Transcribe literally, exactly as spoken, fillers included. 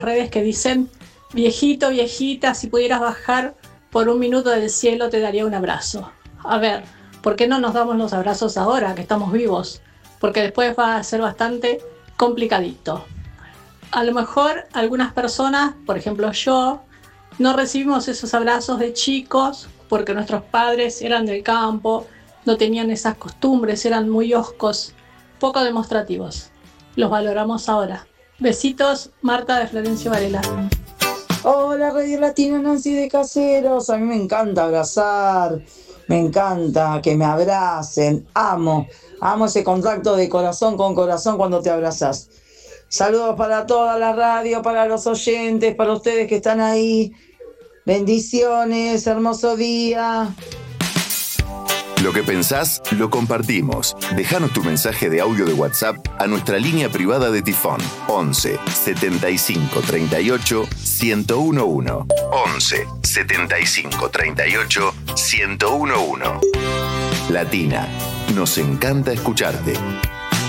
redes que dicen, viejito, viejita, si pudieras bajar por un minuto del cielo te daría un abrazo. A ver, ¿por qué no nos damos los abrazos ahora que estamos vivos? Porque después va a ser bastante complicadito. A lo mejor algunas personas, por ejemplo yo, no recibimos esos abrazos de chicos porque nuestros padres eran del campo, no tenían esas costumbres, eran muy hoscos, poco demostrativos. Los valoramos ahora. Besitos, Marta de Florencio Varela. Hola, Radio Latina, Nancy de Caseros. A mí me encanta abrazar, me encanta que me abracen. Amo, amo ese contacto de corazón con corazón cuando te abrazas. Saludos para toda la radio, para los oyentes, para ustedes que están ahí. Bendiciones, hermoso día. Lo que pensás, lo compartimos. Déjanos tu mensaje de audio de WhatsApp a nuestra línea privada de Tifón. once setenta y cinco treinta y ocho ciento once. once setenta y cinco treinta y ocho ciento once. Latina, nos encanta escucharte.